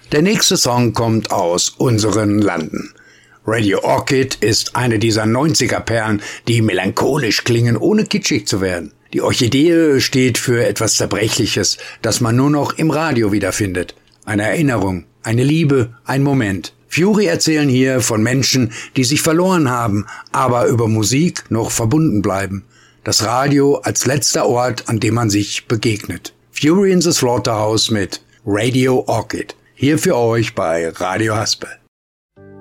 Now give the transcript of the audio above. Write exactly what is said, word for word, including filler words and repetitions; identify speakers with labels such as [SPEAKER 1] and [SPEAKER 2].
[SPEAKER 1] Der nächste Song kommt aus unseren Landen. Radio Orchid ist eine dieser neunziger-Perlen, die melancholisch klingen, ohne kitschig zu werden. Die Orchidee steht für etwas Zerbrechliches, das man nur noch im Radio wiederfindet. Eine Erinnerung, eine Liebe, ein Moment. Fury erzählen hier von Menschen, die sich verloren haben, aber über Musik noch verbunden bleiben. Das Radio als letzter Ort, an dem man sich begegnet. Fury in the Slaughterhouse mit Radio Orchid. Hier für euch bei Radio Haspel.